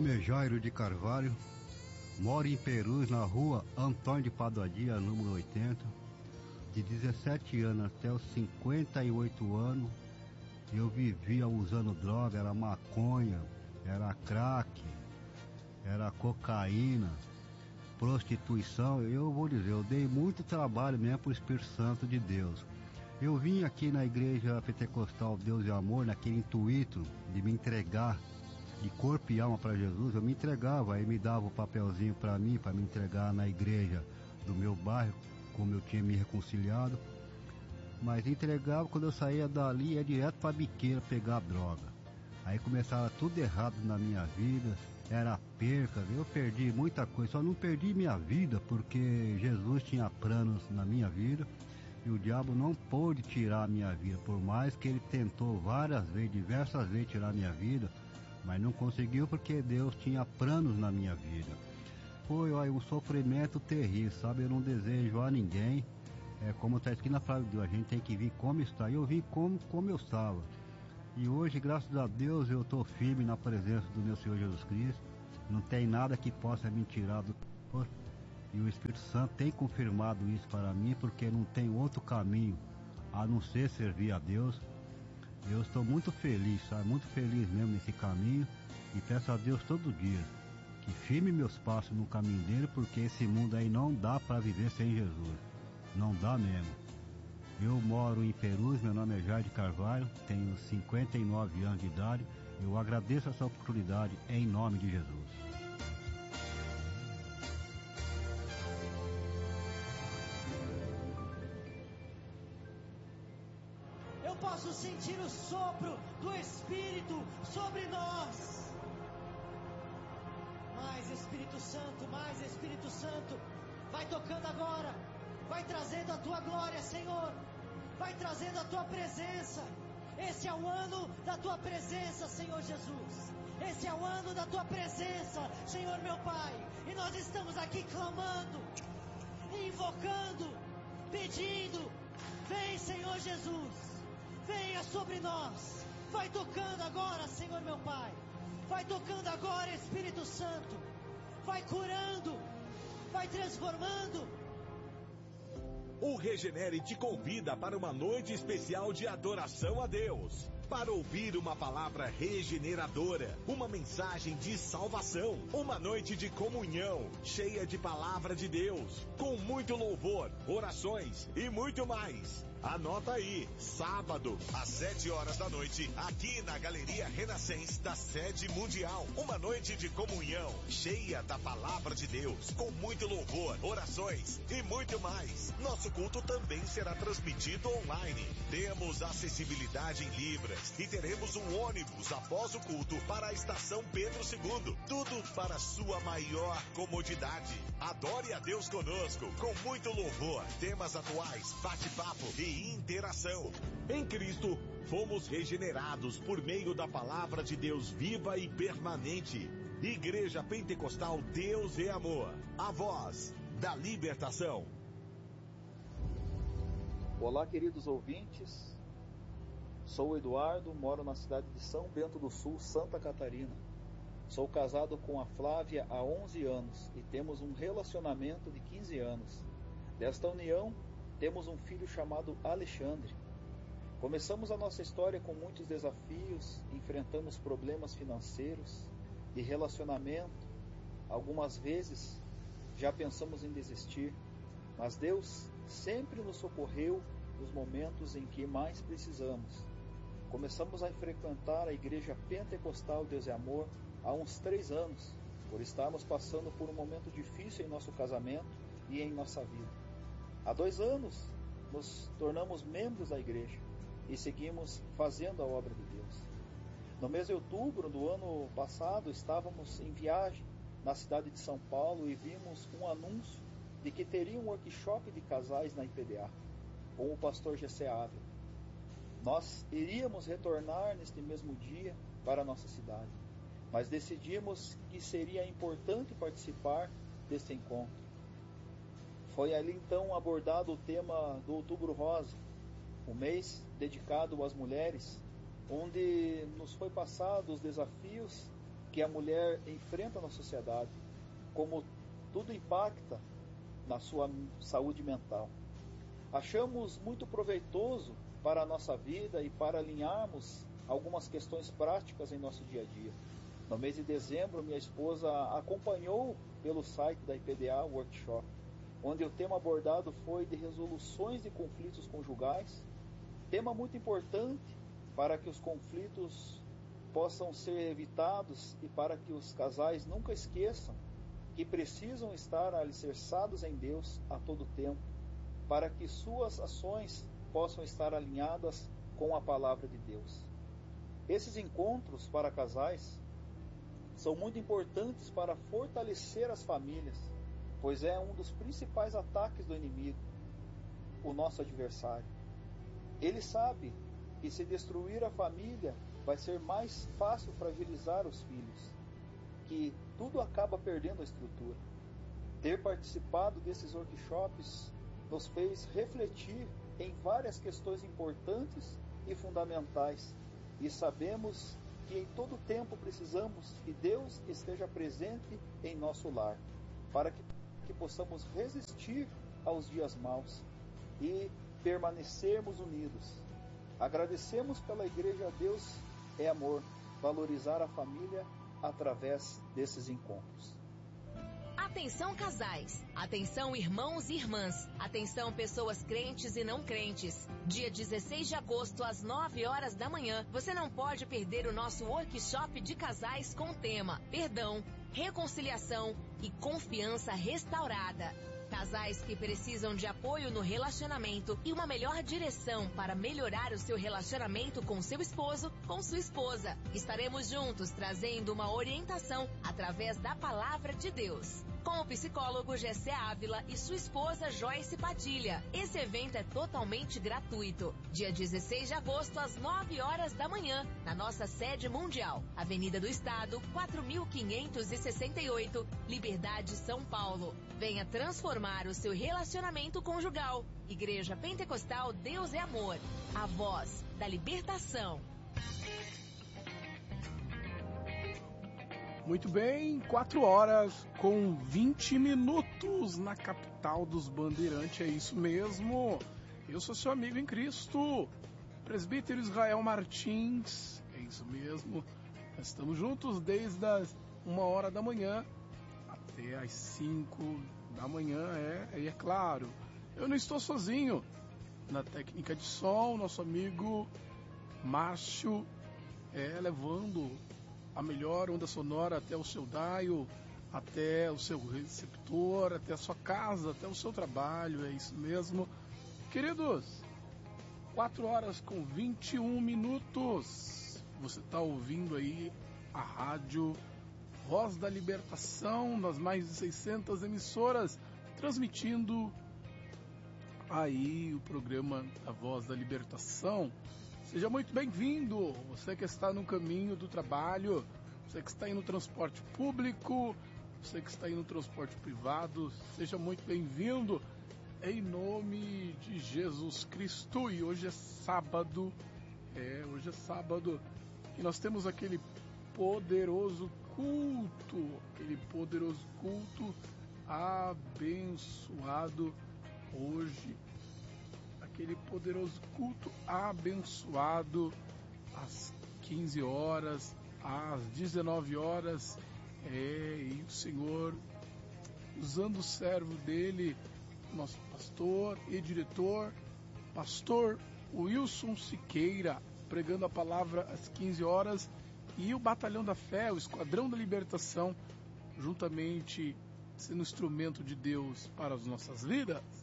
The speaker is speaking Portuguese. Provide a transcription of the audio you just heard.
nome é Jairo de Carvalho, moro em Perus, na rua Antônio de Padoadia, número 80. De 17 anos até os 58 anos, eu vivia usando droga, era maconha, era crack, era cocaína, prostituição. Eu vou dizer, eu dei muito trabalho mesmo para o Espírito Santo de Deus. Eu vim aqui na igreja pentecostal Deus e Amor, naquele intuito de me entregar de corpo e alma para Jesus. Eu me entregava, aí me dava o papelzinho para mim, para me entregar na igreja do meu bairro, como eu tinha me reconciliado. Mas entregava, quando eu saía dali, ia direto para a biqueira pegar droga. Aí começava tudo errado na minha vida, era perca, eu perdi muita coisa, só não perdi minha vida porque Jesus tinha planos na minha vida e o diabo não pôde tirar a minha vida, por mais que ele tentou várias vezes, diversas vezes tirar a minha vida, mas não conseguiu porque Deus tinha planos na minha vida. Foi um sofrimento terrível, sabe? Eu não desejo a ninguém, como está escrito na palavra de Deus, a gente tem que vir como está. Eu vim como eu estava. E hoje, graças a Deus, eu estou firme na presença do meu Senhor Jesus Cristo. Não tem nada que possa me tirar do Senhor. E o Espírito Santo tem confirmado isso para mim, porque não tem outro caminho a não ser servir a Deus. Eu estou muito feliz, sabe? Muito feliz mesmo nesse caminho. E peço a Deus todo dia que firme meus passos no caminho dele, porque esse mundo aí não dá para viver sem Jesus. Não dá mesmo. Eu moro em Perus, meu nome é Jair de Carvalho, tenho 59 anos de idade. Eu agradeço essa oportunidade em nome de Jesus. Eu posso sentir o sopro do Espírito sobre nós. Mais Espírito Santo, vai tocando agora, vai trazendo a tua glória, Senhor, vai trazendo a tua presença. Esse é o ano da tua presença, Senhor Jesus. Esse é o ano da tua presença, Senhor meu Pai. E nós estamos aqui clamando, invocando, pedindo. Vem, Senhor Jesus, venha sobre nós. Vai tocando agora, Senhor meu Pai. Vai tocando agora, Espírito Santo. Vai curando, vai transformando. O Regenere te convida para uma noite especial de adoração a Deus, para ouvir uma palavra regeneradora, uma mensagem de salvação, uma noite de comunhão, cheia de palavra de Deus, com muito louvor, orações e muito mais. Anota aí, sábado, às 7 horas da noite, aqui na Galeria Renascença da Sede Mundial. Uma noite de comunhão, cheia da palavra de Deus, com muito louvor, orações e muito mais. Nosso culto também será transmitido online. Temos acessibilidade em Libras e teremos um ônibus após o culto para a estação Pedro II. Tudo para sua maior comodidade. Adore a Deus conosco, com muito louvor, temas atuais, bate-papo e interação. Em Cristo, fomos regenerados por meio da palavra de Deus viva e permanente. Igreja Pentecostal Deus é Amor, a voz da libertação. Olá, queridos ouvintes. Sou o Eduardo, moro na cidade de São Bento do Sul, Santa Catarina. Sou casado com a Flávia há 11 anos e temos um relacionamento de 15 anos. Desta união, temos um filho chamado Alexandre. Começamos a nossa história com muitos desafios, enfrentamos problemas financeiros, de relacionamento. Algumas vezes já pensamos em desistir, mas Deus sempre nos socorreu nos momentos em que mais precisamos. Começamos a frequentar a Igreja Pentecostal Deus é Amor há uns 3 anos, por estarmos passando por um momento difícil em nosso casamento e em nossa vida. Há 2 anos nos tornamos membros da igreja e seguimos fazendo a obra de Deus. No mês de outubro do ano passado, estávamos em viagem na cidade de São Paulo e vimos um anúncio de que teria um workshop de casais na IPDA, com o pastor Gessé Ávila. Nós iríamos retornar neste mesmo dia para a nossa cidade, mas decidimos que seria importante participar deste encontro. Foi ali então abordado o tema do Outubro Rosa, o mês dedicado às mulheres, onde nos foi passado os desafios que a mulher enfrenta na sociedade, como tudo impacta na sua saúde mental. Achamos muito proveitoso para a nossa vida e para alinharmos algumas questões práticas em nosso dia a dia. No mês de dezembro, minha esposa acompanhou pelo site da IPDA o workshop, onde o tema abordado foi de resoluções de conflitos conjugais, tema muito importante para que os conflitos possam ser evitados e para que os casais nunca esqueçam que precisam estar alicerçados em Deus a todo tempo, para que suas ações possam estar alinhadas com a palavra de Deus. Esses encontros para casais são muito importantes para fortalecer as famílias, pois é um dos principais ataques do inimigo, o nosso adversário. Ele sabe que se destruir a família, vai ser mais fácil fragilizar os filhos, que tudo acaba perdendo a estrutura. Ter participado desses workshops nos fez refletir em várias questões importantes e fundamentais, e sabemos que em todo tempo precisamos que Deus esteja presente em nosso lar, para que possamos resistir aos dias maus e permanecermos unidos. Agradecemos pela Igreja Deus é Amor, valorizar a família através desses encontros. Atenção casais, atenção irmãos e irmãs, atenção pessoas crentes e não crentes. Dia 16 de agosto às 9 horas da manhã, você não pode perder o nosso workshop de casais com o tema Perdão, Reconciliação e Confiança Restaurada. Casais que precisam de apoio no relacionamento e uma melhor direção para melhorar o seu relacionamento com seu esposo, com sua esposa. Estaremos juntos trazendo uma orientação através da palavra de Deus, com o psicólogo Gessé Ávila e sua esposa Joyce Padilha. Esse evento é totalmente gratuito. Dia 16 de agosto às 9 horas da manhã, na nossa sede mundial, Avenida do Estado, 4568, Liberdade, São Paulo. Venha transformar o seu relacionamento conjugal. Igreja Pentecostal Deus é Amor, a voz da libertação. Muito bem, 4 horas com 20 minutos na capital dos Bandeirantes, é isso mesmo. Eu sou seu amigo em Cristo, presbítero Israel Martins, é isso mesmo. Nós estamos juntos desde as 1 hora da manhã até as 5 da manhã, e é claro, eu não estou sozinho. Na técnica de som, nosso amigo Márcio, levando a melhor onda sonora até o seu dial, até o seu receptor, até a sua casa, até o seu trabalho, é isso mesmo. Queridos, 4 horas com 21 minutos, você está ouvindo aí a rádio Voz da Libertação, nas mais de 600 emissoras, transmitindo aí o programa da Voz da Libertação. Seja muito bem-vindo, você que está no caminho do trabalho, você que está aí no transporte público, você que está aí no transporte privado, seja muito bem-vindo, em nome de Jesus Cristo. E hoje é sábado, e nós temos aquele poderoso culto abençoado hoje. Aquele poderoso culto abençoado às 15 horas, às 19 horas, e o Senhor, usando o servo dele, nosso pastor e diretor, pastor Wilson Siqueira, pregando a palavra às 15 horas, e o Batalhão da Fé, o Esquadrão da Libertação, juntamente sendo instrumento de Deus para as nossas vidas.